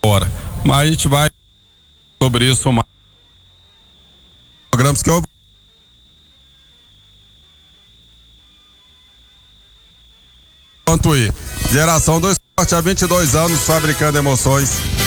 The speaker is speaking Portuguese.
fora. Mas a gente vai sobre isso mais programas que eu quanto ir. Geração 2 Esporte há 22 anos fabricando emoções.